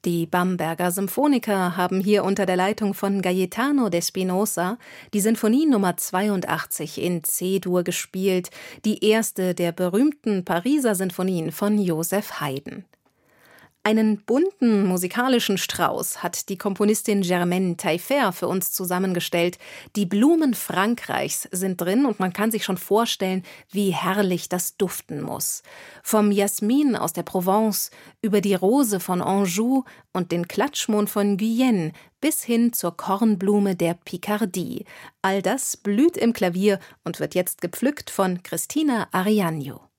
Die Bamberger Symphoniker haben hier unter der Leitung von Gaetano d'Espinosa die Sinfonie Nummer 82 in C-Dur gespielt, die erste der berühmten Pariser Sinfonien von Joseph Haydn. Einen bunten musikalischen Strauß hat die Komponistin Germaine Taillefer für uns zusammengestellt. Die Blumen Frankreichs sind drin und man kann sich schon vorstellen, wie herrlich das duften muss. Vom Jasmin aus der Provence über die Rose von Anjou und den Klatschmohn von Guyenne bis hin zur Kornblume der Picardie. All das blüht im Klavier und wird jetzt gepflückt von Christina Arianyo.